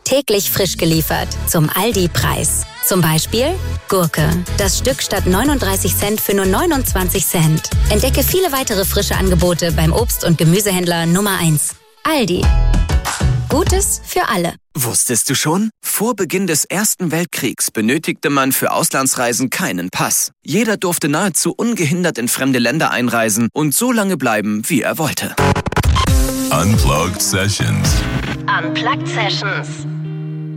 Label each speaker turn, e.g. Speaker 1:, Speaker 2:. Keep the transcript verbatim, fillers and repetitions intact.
Speaker 1: Täglich frisch geliefert zum Aldi-Preis. Zum Beispiel Gurke. Das Stück statt neununddreißig Cent für nur neunundzwanzig Cent. Entdecke viele weitere frische Angebote beim Obst- und Gemüsehändler Nummer eins. Aldi. Gutes für alle.
Speaker 2: Wusstest du schon? Vor Beginn des Ersten Weltkriegs benötigte man für Auslandsreisen keinen Pass. Jeder durfte nahezu ungehindert in fremde Länder einreisen und so lange bleiben, wie er wollte.
Speaker 3: Unplugged Sessions.
Speaker 1: Unplugged Sessions.